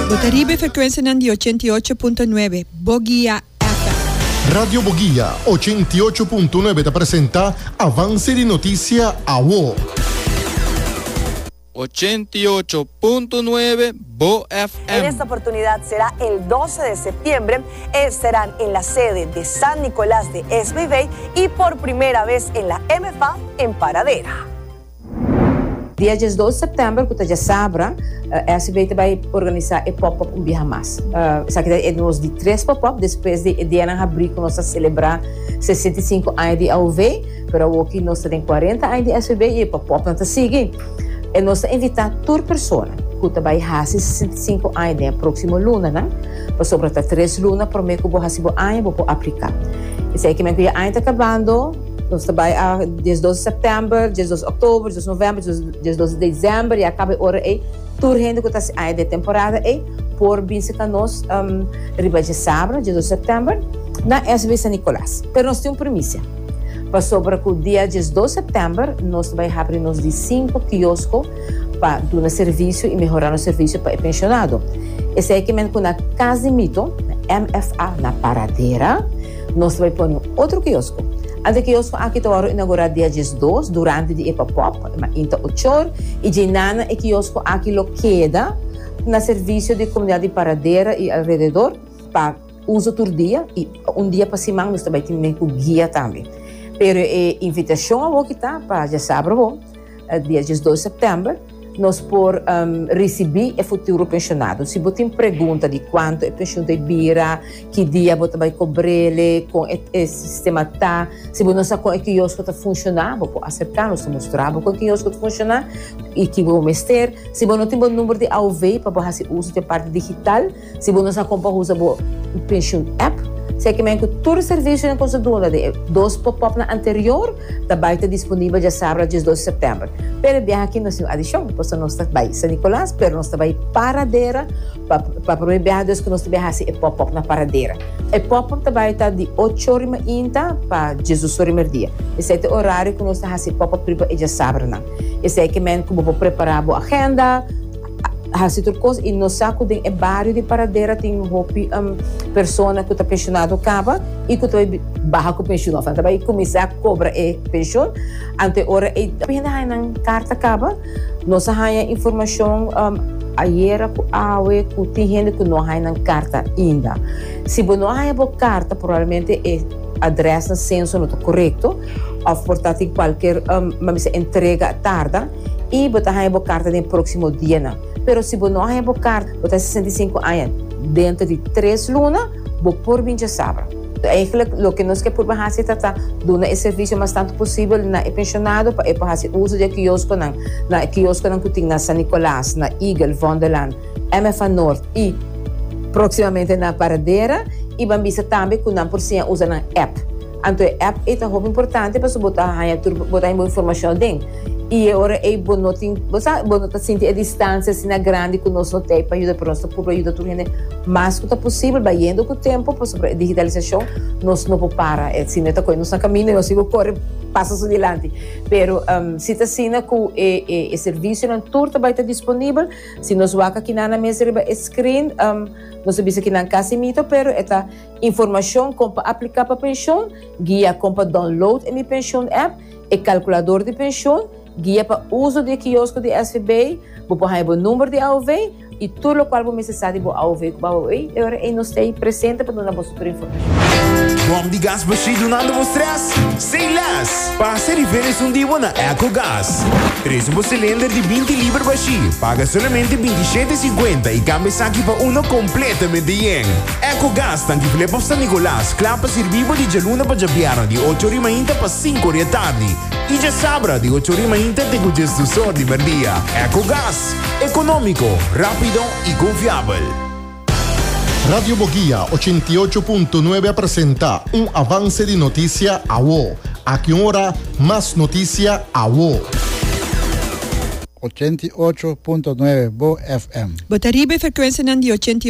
Botaribe frequenza di 88.9, Bogia FM. Radio Bogia 88.9 te presenta Avance di Notizia AWO. 88.9 Bo FM. En esta oportunidad será el 12 de septiembre, estarán en la sede de San Nicolás de SBB y por primera vez en la MFA en Paradera. Dia 12 de setembro, que já sabe, a SBB vai organizar o pop-up um dia mais. É de 3 pop-up, depois de abrir, nós vamos celebrar 65 anos de AUV, pero aqui nós temos 40 anos de SBB e o pop-up não está seguindo. E nós vamos invitar toda pessoa que vai fazer 65 anos no próximo luna, né? Para sobre 3 lunas, para mim que vou fazer o ano, vou aplicar. Isso aí que o ano está acabando. Nós trabalhamos dia 12 de setembro, dia 12 de outubro, dia 12 de novembro, dia 12 de dezembro e acaba a hora aí, tudo gente que está aí de temporada aí, por vir que nós riba de sábado, dia 12 de setembro, na SBB San Nicolás. Mas nós temos premissa. Para sobre o dia 12 de setembro, nós vamos abrir de 5 quioscos para dar serviço e melhorar o serviço para o pensionado. Esse é que na Casa Mito, na MFA, na Paradera, nós vamos pôr outro quiosco. Ante quiosco aqui está inaugurado dia 12 durante o pop-up, mas 8 e de nana e quiosco aqui lo queda na serviço de comunidade de Paradera e alrededor para uso todo dia e dia para semana nós também temos guia também. Pero a invitação ao que está para já sabe, dia 12 de setembro, nós por receber o futuro pensionado. Se você tem pergunta de quanto é pension de bira, que dia você vai cobrir, com o sistema tá, se você não sabe como é que o quiosco está funcionando, você pode acercar, nós mostrar como é que o quiosco está funcionando e que vamos mostrar. Se você não tem o número de AUV para fazer uso da parte digital, se você não sabe como usar o pension app, se que todo o serviço na consultora de 2 pop-up na anterior também está disponível já sábado, dia 12 de setembro. Pero viaja aqui nós temos adição, depois nós estamos em San Nicolás, pero nós estamos em Paradera, para o primeiro viagem que nós estamos em pop-up na Paradera. O pop-up também está de 8 horas para 18 horas dia. Esse é o horário que nós estamos em pop-up e já sábado. Esse é que vamos preparar a agenda, fazer coisa e nós saco de barrio de Paradera tem pessoa que está pensionado acaba e que vai barra com pensionado então vai começar a cobrar pensão ante hora e ainda na carta acaba nós há informação ayer que tem gente que não há na carta ainda se você não há a carta provavelmente a adressa censo não está correto ou portanto qualquer entrega tarda e você há a carta no próximo dia pero se você não há a carta você tem 65 anos dentro de 3 lunas você por 20 sábado o que nós queremos fazer é dar o serviço mais tanto possível na pensionado para fazer uso de quiosco na quiosco que tem na San Nicolás, na Eagle, Wonderland, MFA Norte e proximamente na Paradera e vamos também que não por cima usa na app. Então a app é muito importante para botar informação dentro. E agora é bom não sentir a distância assim grande que nós não temos para ajudar para nós para ajudar tudo mais que possível vai indo com o tempo para sobre a digitalização nós não para assim não coisa nós caminho nós sigo corre passos adiante pero se está assim que o serviço não tudo vai estar disponível se nós vai aqui na mesa screen nós sabemos aqui na casa mito pero esta informação como para aplicar para pensão guia como para download a minha pensão app e calculador de pensão guia para uso de quiosco de SBB, vou pôr o número de AUV e tudo o qual você necessita de AUV que vai agora eu não estou presente para dar toda a informação. Bom de gás baixo nada vos stress, sem less. Passa e veres dia na EcoGás. Traz cilindro de 20 libras baixo, paga somente 27,50 e cambia aqui para completamente bien. EcoGás tanque flepa para San Nicolás, clapa servivo de Jaluna para Jabiara de 8 horas para 5 horas da tarde. E já sabe, de 8 horas te cuidas do sol de merdia. EcoGás, econômico, rápido e confiável. Radio Bogia 88.9 presenta un avance di notizia AWO. A que hora más noticia AWO. 88.9 Bo FM. Botaribe frequenza di 88.